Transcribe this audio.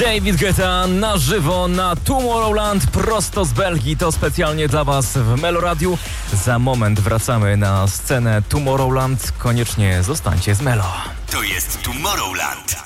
David Guetta na żywo na Tomorrowland prosto z Belgii. To specjalnie dla Was w Meloradiu. Za moment wracamy na scenę Tomorrowland. Koniecznie zostańcie z Melo. To jest Tomorrowland.